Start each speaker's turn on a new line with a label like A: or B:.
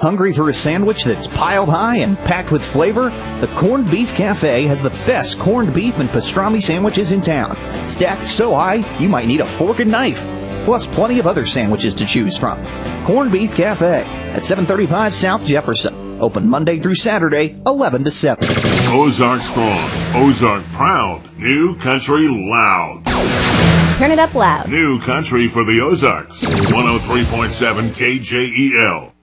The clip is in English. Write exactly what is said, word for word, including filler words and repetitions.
A: Hungry for a sandwich that's piled high and packed with flavor? The Corned Beef Cafe has the best corned beef and pastrami sandwiches in town. Stacked so high, you might need a fork and knife. Plus plenty of other sandwiches to choose from. Corned Beef Cafe at seven thirty-five South Jefferson. Open Monday through Saturday, eleven to seven.
B: Ozark strong. Ozark proud. New country loud.
C: Turn it up loud.
B: New country for the Ozarks. one oh three point seven K J E L.